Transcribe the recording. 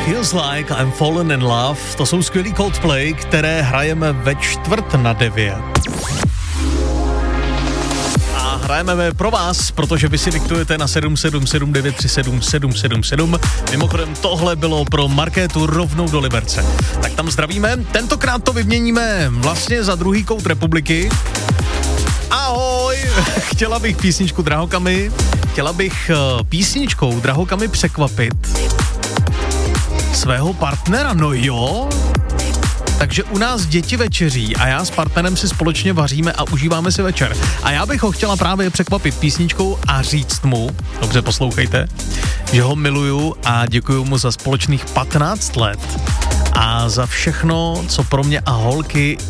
Feels Like I'm Fallen in Love, to jsou skvělý Coldplay, které hrajeme ve 8:45. A hrajeme pro vás, protože vy si diktujete na 777937777. Mimochodem tohle bylo pro Markétu rovnou do Liberce. Tak tam zdravíme, tentokrát to vyměníme vlastně za druhý kout republiky. Ahoj, chtěla bych písničkou Drahokami překvapit svého partnera, no jo. Takže u nás děti večeří a já s partnerem si společně vaříme a užíváme si večer. A já bych ho chtěla právě překvapit písničkou a říct mu, dobře poslouchejte, že ho miluju a děkuju mu za společných 15 let a za všechno, co pro mě a holky